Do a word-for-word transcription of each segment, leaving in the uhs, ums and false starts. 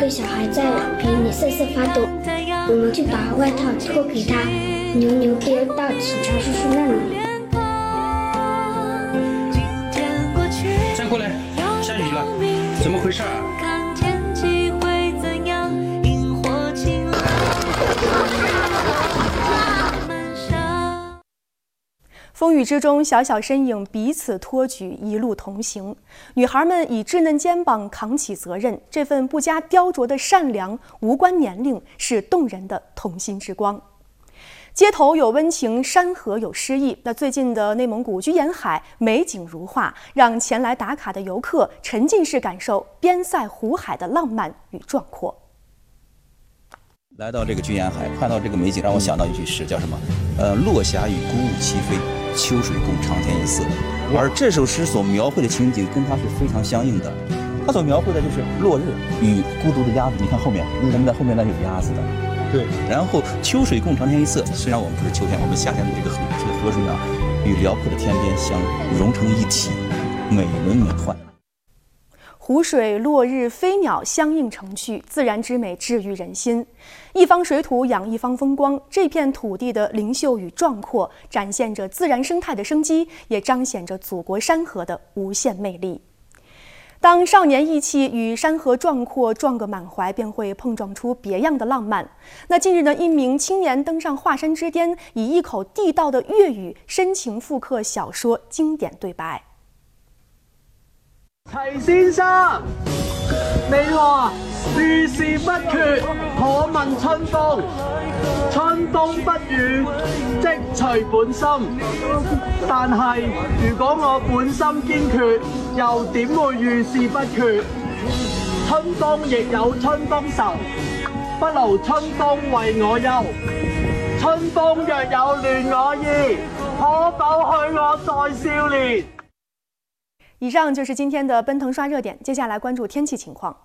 个小孩在陪你瑟瑟发抖，我们就把外套脱给他，牛牛丢到警察叔叔那里。 再过来，下雨了，怎么回事啊？ 风雨之中，小小身影彼此托举，一路同行。女孩们以稚嫩肩膀扛起责任，这份不加雕琢的善良，无关年龄，是动人的童心之光。街头有温情，山河有诗意。那最近的内蒙古居延海美景如画，让前来打卡的游客沉浸式感受边塞湖海的浪漫与壮阔。 来到这个居延海，看到这个美景，让我想到一句诗，叫什么？呃，落霞与孤鹜齐飞，秋水共长天一色。而这首诗所描绘的情景跟它是非常相应的，它所描绘的就是落日与孤独的鸭子。你看后面，我们在后面那有鸭子的，对。然后秋水共长天一色，虽然我们不是秋天，我们夏天的这个河这个河水啊，与辽阔的天边相融成一体，美轮美奂。 湖水、落日、飞鸟相映成趣，自然之美治愈人心。一方水土养一方风光，这片土地的灵秀与壮阔，展现着自然生态的生机，也彰显着祖国山河的无限魅力。当少年意气与山河壮阔撞个满怀，便会碰撞出别样的浪漫。那近日呢，一名青年登上华山之巅，以一口地道的粤语深情复刻小说经典对白。 齊先生，你話遇事不決，可問春風。春風不語，即隨本心。但係如果我本心堅決，又點會遇事不決？春風亦有春風愁，不勞春風為我憂。春風若有亂我意，可否許我再少年？ 以上就是今天的奔腾刷热点，接下来关注天气情况。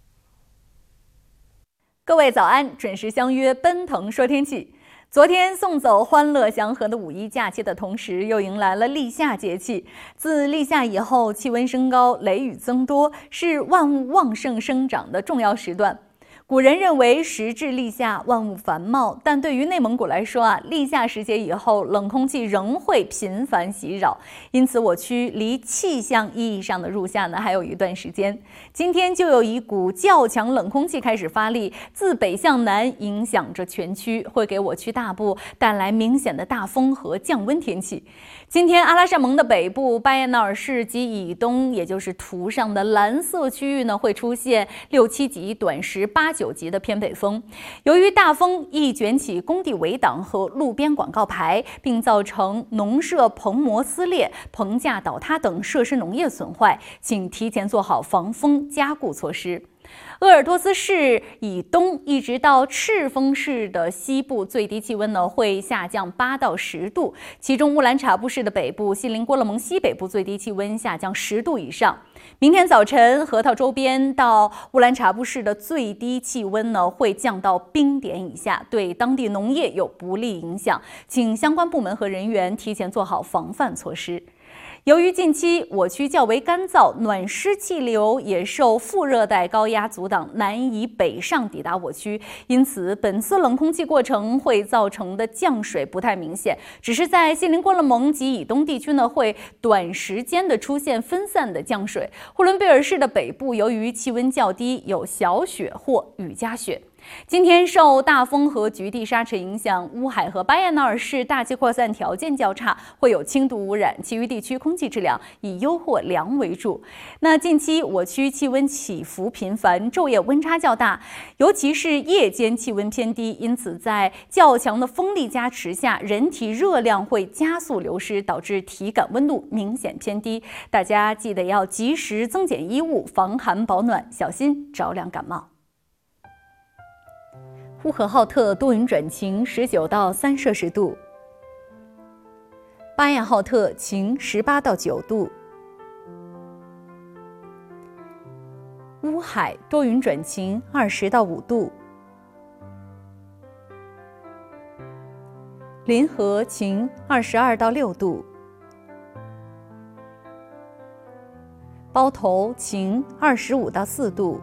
各位早安，准时相约奔腾说天气。昨天送走欢乐祥和的五一假期的同时，又迎来了立夏节气。自立夏以后，气温升高，雷雨增多，是万物旺盛生长的重要时段。古人认为时至立夏，万物繁茂，但对于内蒙古来说啊，立夏时节以后，冷空气仍会频繁袭扰，因此我区离气象意义上的入夏呢还有一段时间。今天就有一股较强冷空气开始发力，自北向南影响着全区，会给我区大部带来明显的大风和降温天气。今天阿拉善盟的北部、巴彦淖尔市及以东，也就是图上的蓝色区域呢，会出现六七级短时八九级的偏北风。由于大风易卷起工地围挡和路边广告牌，并造成农舍棚膜撕裂、棚架倒塌等设施农业损坏，请提前做好防风加固措施。鄂尔多斯市以东一直到赤峰市的西部，最低气温呢会下降八到十度，其中乌兰察布市的北部、锡林郭勒盟西北部最低气温下降十度以上。明天早晨，河套周边到乌兰察布市的最低气温呢会降到冰点以下，对当地农业有不利影响，请相关部门和人员提前做好防范措施。由于近期我区较为干燥，暖湿气流也受副热带高压阻挡，难以北上抵达我区，因此本次冷空气过程会造成的降水不太明显，只是在锡林郭勒盟及以东地区呢会短时间的出现分散的降水。呼伦贝尔市的北部由于气温较低，有小雪或雨夹雪。今天受大风和局地沙尘影响，乌海和巴彦淖尔市大气扩散条件较差，会有轻度污染，其余地区空气质量以优或良为主。那近期我区气温起伏频繁，昼夜温差较大，尤其是夜间气温偏低，因此在较强的风力加持下，人体热量会加速流失，导致体感温度明显偏低。大家记得要及时增减衣物，防寒保暖，小心着凉感冒。呼和浩特多云转晴，十九到三摄氏度；巴彦浩特晴，十八到九度；乌海多云转晴，二十到五度；临河晴，二十二到六度；包头晴，二十五到四度。